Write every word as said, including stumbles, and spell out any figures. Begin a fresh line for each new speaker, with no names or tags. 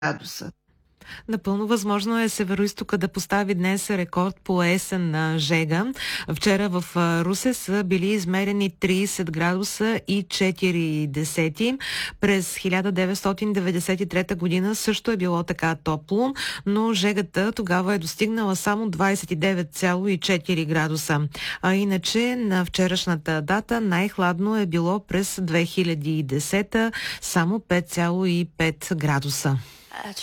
градуса.
Напълно възможно е Североизтока да постави днес рекорд по есен на жега. Вчера в Русе са били измерени трийсет градуса и четири десети. През хиляда деветстотин деветдесет и трета година също е било така топло, но жегата тогава е достигнала само двайсет и девет цяло и четири градуса. А иначе на вчерашната дата най-хладно е било през две хиляди и десета, само пет цяло и пет градуса.